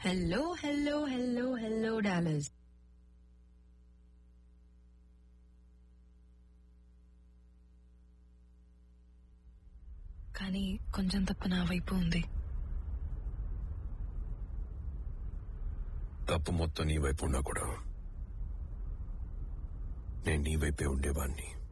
Hello hello hello hello dollars. కానీ కొంచెం తప్పు నా వైపు ఉంది. తప్పు మొత్తం నీ వైపు ఉన్నా కూడా నేను నీ వైపే ఉండేవాణ్ణి.